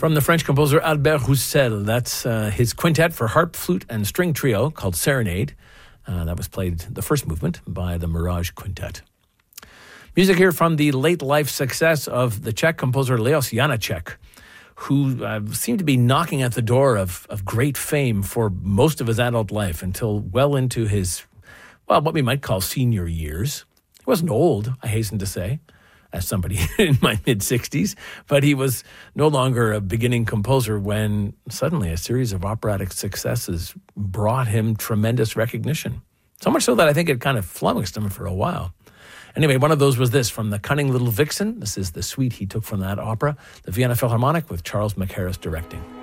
From the French composer Albert Roussel. That's his quintet for harp, flute, and string trio called Serenade. That was played, the first movement, by the Mirage Quintet. Music here from the late life success of the Czech composer Leos Janáček, who seemed to be knocking at the door of great fame for most of his adult life until well into his, what we might call senior years. He wasn't old, I hasten to say, as somebody in my mid-60s, but he was no longer a beginning composer when suddenly a series of operatic successes brought him tremendous recognition. So much so that I think it kind of flummoxed him for a while. Anyway, one of those was this, from The Cunning Little Vixen. This is the suite he took from that opera, the Vienna Philharmonic with Charles Mackerras directing.